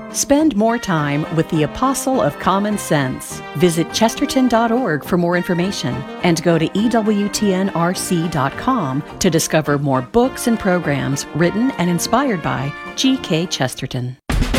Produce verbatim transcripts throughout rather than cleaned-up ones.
Spend more time with the Apostle of Common Sense. Visit chesterton dot org for more information and go to E W T N R C dot com to discover more books and programs written and inspired by G K Chesterton.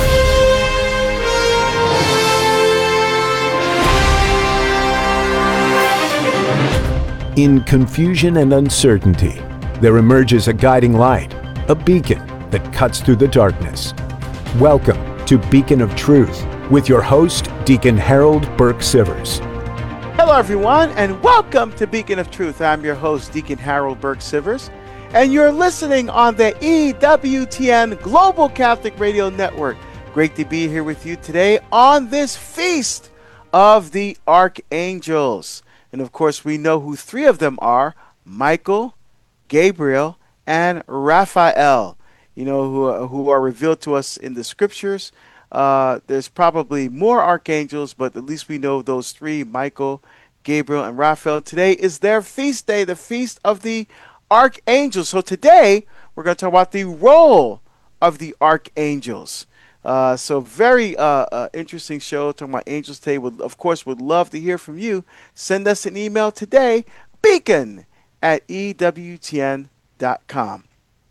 In confusion and uncertainty, there emerges a guiding light, a beacon that cuts through the darkness. Welcome to Beacon of Truth with your host, Deacon Harold Burke Sivers. Hello, everyone, and welcome to Beacon of Truth. I'm your host, Deacon Harold Burke Sivers, and you're listening on the E W T N Global Catholic Radio Network. Great to be here with you today on this feast of the Archangels. And of course, we know who three of them are: Michael, Gabriel, and Raphael. You know, who, who are revealed to us in the scriptures. Uh, there's probably more archangels, but at least we know those three: Michael, Gabriel, and Raphael. Today is their feast day, the feast of the archangels. So today, we're going to talk about the role of the archangels. Uh, so very uh, uh, interesting show, talking about angels today. Would, of course, would love to hear from you. Send us an email today, beacon at E W T N dot com.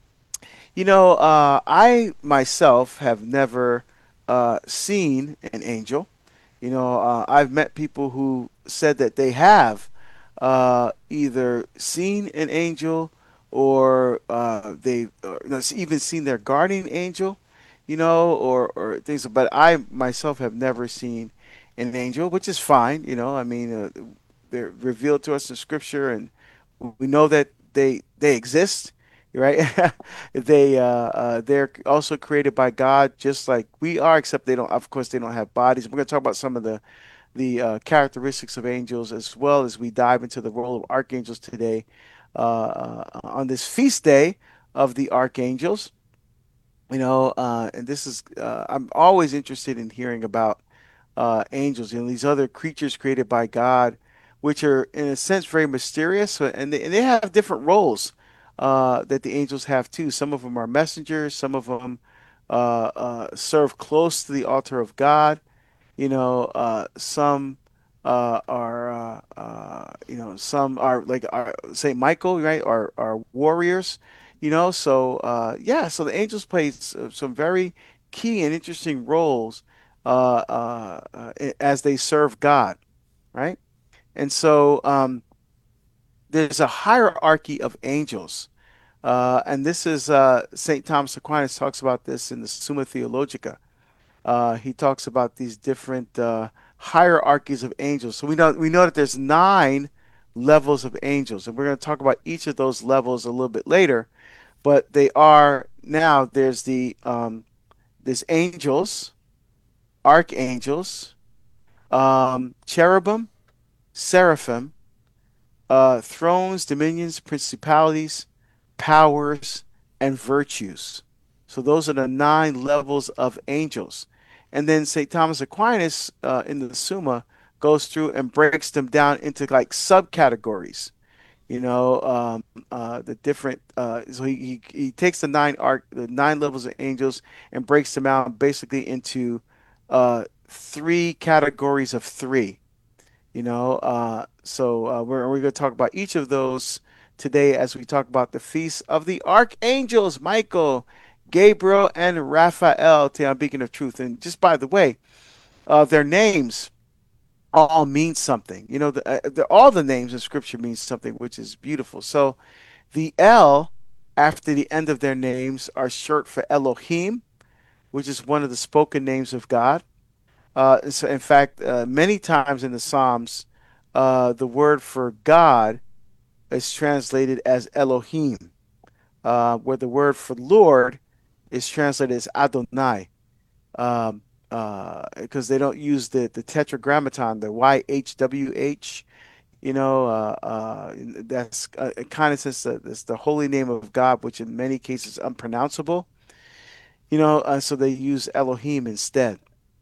You know, uh, I myself have never uh, seen an angel. You know, uh, I've met people who said that they have uh, either seen an angel or uh, they've or, you know, even seen their guardian angel, you know, or, or things. But I myself have never seen an angel, which is fine. You know, I mean, uh, they're revealed to us in Scripture, and we know that they they exist. Right? they uh, uh, they're also created by God, just like we are, except they don't. Of course, they don't have bodies. We're going to talk about some of the the uh, characteristics of angels, as well as we dive into the role of archangels today uh, uh, on this feast day of the archangels. You know, uh, and this is uh, I'm always interested in hearing about uh, angels, you know, these other creatures created by God, which are in a sense very mysterious, and they, and they have different roles. Uh, that the angels have too. Some of them are messengers. Some of them uh, uh, serve close to the altar of God. You know, uh, some uh, are, uh, uh, you know, some are like are, Saint Michael, right? Are are warriors. You know, so uh, yeah. So the angels play s- some very key and interesting roles uh, uh, uh, as they serve God, right? And so um, there's a hierarchy of angels. Uh, and this is uh, Saint Thomas Aquinas talks about this in the Summa Theologica. Uh, he talks about these different uh, hierarchies of angels. So we know we know that there's nine levels of angels, and we're going to talk about each of those levels a little bit later. But they are now there's the um, there's angels, archangels, um, cherubim, seraphim, uh, thrones, dominions, principalities, powers, and virtues. So those are the nine levels of angels. And then Saint Thomas Aquinas uh, in the Summa goes through and breaks them down into like subcategories. You know, um, uh, the different. Uh, so he, he he takes the nine arc, the nine levels of angels, and breaks them out basically into uh, three categories of three. You know, uh, so uh, we're, we're going to talk about each of those today as we talk about the feast of the archangels, Michael, Gabriel, and Raphael, today on Beacon of Truth. And just by the way, uh, their names all mean something. You know, the, uh, the, all the names in Scripture mean something, which is beautiful. So the L after the end of their names are short for Elohim, which is one of the spoken names of God. Uh, so in fact, uh, many times in the Psalms, uh, the word for God is translated as Elohim, uh, where the word for Lord is translated as Adonai, um, uh, because they don't use the, the tetragrammaton, the Y H W H. You know, uh, uh, that's uh, kind of says that it's the holy name of God, which in many cases is unpronounceable. You know, uh, so they use Elohim instead.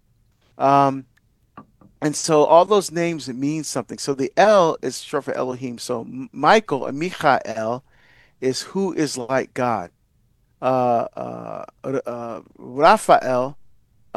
Um, And so all those names mean something. So the L is short for Elohim. So M- Michael and Michael is who is like God. Uh, uh, uh, Raphael